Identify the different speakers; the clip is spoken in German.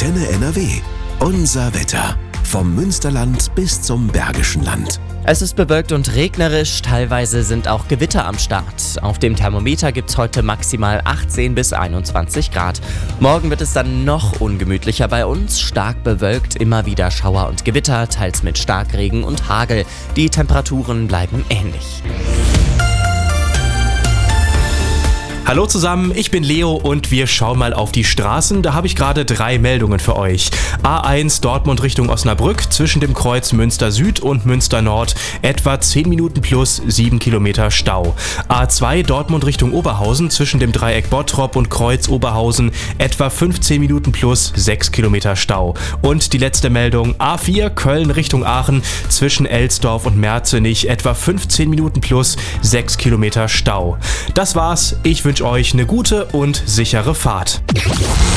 Speaker 1: Antenne NRW. Unser Wetter. Vom Münsterland bis zum Bergischen Land.
Speaker 2: Es ist bewölkt und regnerisch, teilweise sind auch Gewitter am Start. Auf dem Thermometer gibt es heute maximal 18 bis 21 Grad. Morgen wird es dann noch ungemütlicher bei uns, stark bewölkt, immer wieder Schauer und Gewitter, teils mit Starkregen und Hagel. Die Temperaturen bleiben ähnlich.
Speaker 3: Hallo zusammen, ich bin Leo und wir schauen mal auf die Straßen. Da habe ich gerade 3 Meldungen für euch. A1 Dortmund Richtung Osnabrück zwischen dem Kreuz Münster Süd und Münster Nord etwa 10 Minuten plus 7 Kilometer Stau. A2 Dortmund Richtung Oberhausen zwischen dem Dreieck Bottrop und Kreuz Oberhausen etwa 15 Minuten plus 6 Kilometer Stau. Und die letzte Meldung A4 Köln Richtung Aachen zwischen Elsdorf und Merzenich etwa 15 Minuten plus 6 Kilometer Stau. Das war's, ich wünsche euch eine gute und sichere Fahrt.